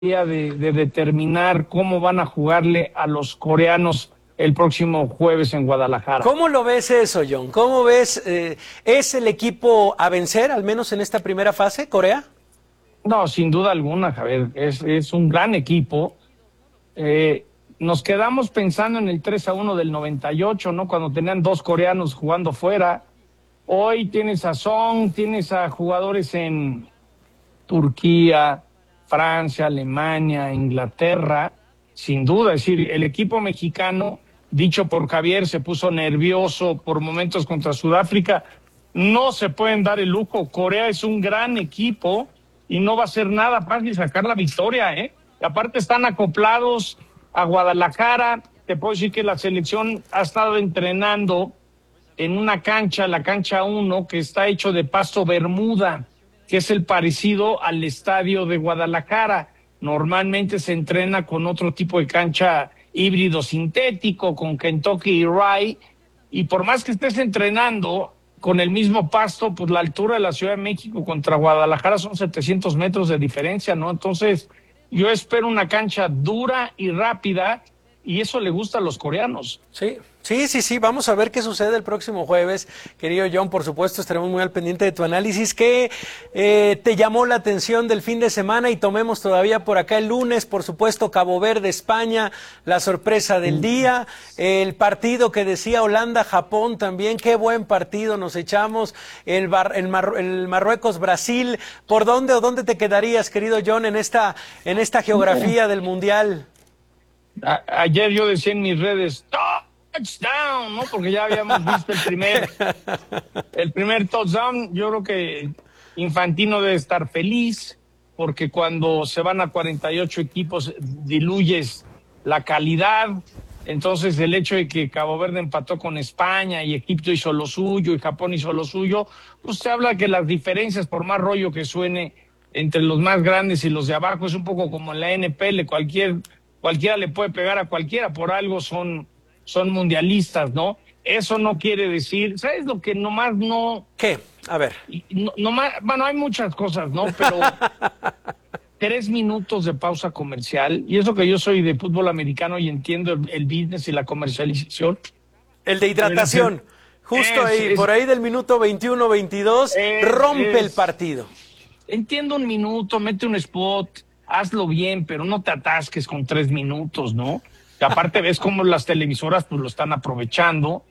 de determinar cómo van a jugarle a los coreanos el próximo jueves en Guadalajara. ¿Cómo lo ves eso, John? ¿Cómo ves? ¿Es el equipo a vencer, al menos en esta primera fase, Corea? No, sin duda alguna, Javier. Es un gran equipo. Nos quedamos pensando en el 3-1 del 98, ¿no? Cuando tenían dos coreanos jugando fuera. Hoy tienes a Song, tienes a jugadores en Turquía, Francia, Alemania, Inglaterra, sin duda. Es decir, el equipo mexicano, dicho por Javier, se puso nervioso por momentos contra Sudáfrica. No se pueden dar el lujo. Corea es un gran equipo y no va a ser nada fácil sacar la victoria, ¿eh? Y aparte están acoplados a Guadalajara. Te puedo decir que la selección ha estado entrenando en una cancha, la cancha 1, que está hecho de pasto bermuda, que es el parecido al estadio de Guadalajara. Normalmente se entrena con otro tipo de cancha híbrido sintético, con Kentucky y Rye, y por más que estés entrenando con el mismo pasto, pues la altura de la Ciudad de México contra Guadalajara son 700 metros de diferencia, ¿no? Entonces, yo espero una cancha dura y rápida, y eso le gusta a los coreanos. Sí. Vamos a ver qué sucede el próximo jueves. Querido John, por supuesto, estaremos muy al pendiente de tu análisis. ¿Qué te llamó la atención del fin de semana? Y tomemos todavía por acá el lunes, por supuesto, Cabo Verde, España, la sorpresa del día. El partido que decía Holanda-Japón también. Qué buen partido nos echamos. El Marruecos-Brasil. ¿Por dónde o dónde te quedarías, querido John, en esta geografía del Mundial? Ayer yo decía en mis redes, touchdown, ¿no? Porque ya habíamos visto el primer touchdown. Yo creo que Infantino debe estar feliz, porque cuando se van a 48 equipos diluyes la calidad. Entonces el hecho de que Cabo Verde empató con España y Egipto hizo lo suyo y Japón hizo lo suyo, pues se habla que las diferencias, por más rollo que suene, entre los más grandes y los de abajo, es un poco como en la NPL, cualquiera le puede pegar a cualquiera, por algo son mundialistas, ¿no? Eso no quiere decir, ¿sabes lo que nomás no? ¿Qué? A ver. Bueno, hay muchas cosas, ¿no? Pero 3 minutos de pausa comercial, y eso que yo soy de fútbol americano y entiendo el business y la comercialización. El de hidratación, justo ahí, por ahí del minuto 21, 22, rompe el partido. Entiendo un minuto, mete un spot, hazlo bien, pero no te atasques con 3 minutos, ¿no? Que aparte ves cómo las televisoras pues lo están aprovechando.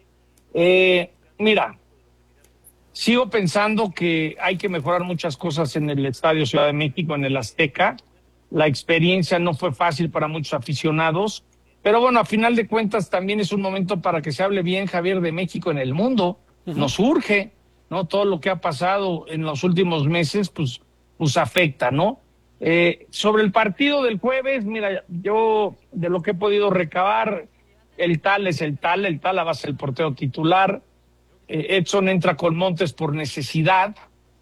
Mira, sigo pensando que hay que mejorar muchas cosas en el Estadio Ciudad de México, en el Azteca. La experiencia no fue fácil para muchos aficionados, pero bueno, a final de cuentas también es un momento para que se hable bien, Javier, de México en el mundo. Nos urge, ¿no? Todo lo que ha pasado en los últimos meses, pues afecta, ¿no? Sobre el partido del jueves, mira, yo de lo que he podido recabar, el Tal va a ser el portero titular. Edson entra con Montes por necesidad,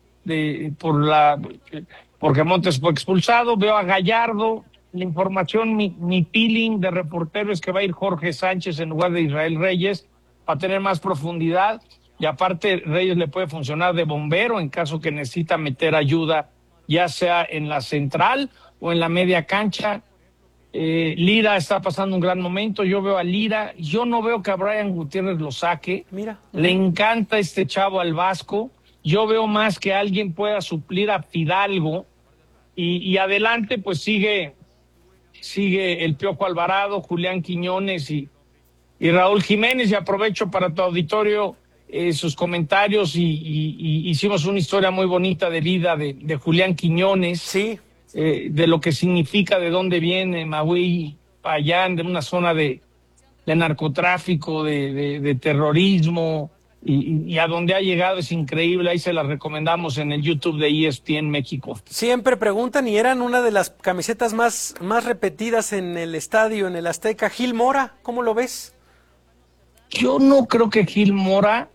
porque Montes fue expulsado. Veo a Gallardo. La información, mi feeling de reportero es que va a ir Jorge Sánchez en lugar de Israel Reyes para tener más profundidad, y aparte Reyes le puede funcionar de bombero en caso que necesita meter ayuda, ya sea en la central o en la media cancha. Lira está pasando un gran momento. Yo veo a Lira, yo no veo que a Brian Gutiérrez lo saque. Mira. Le encanta este chavo al Vasco. Yo veo más que alguien pueda suplir a Fidalgo, y adelante pues sigue el Piojo Alvarado, Julián Quiñones y Raúl Jiménez. Y aprovecho para tu auditorio sus comentarios, y hicimos una historia muy bonita de vida de Julián Quiñones. Sí. De lo que significa, de dónde viene Maui Payán, de una zona de narcotráfico, de terrorismo, y a dónde ha llegado es increíble. Ahí se la recomendamos en el YouTube de ESPN México. Siempre preguntan, y eran una de las camisetas más repetidas en el estadio, en el Azteca. Gil Mora, ¿cómo lo ves? Yo no creo que Gil Mora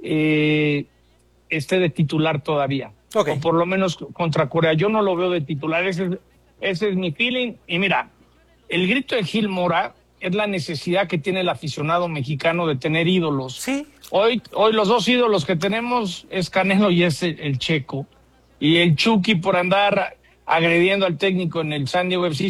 esté de titular todavía. Okay. O por lo menos contra Corea. Yo no lo veo de titular. Ese es mi feeling. Y mira, el grito de Gil Mora es la necesidad que tiene el aficionado mexicano de tener ídolos. Sí. Hoy los dos ídolos que tenemos es Canelo y es el Checo. Y el Chucky, por andar agrediendo al técnico en el San Diego FC.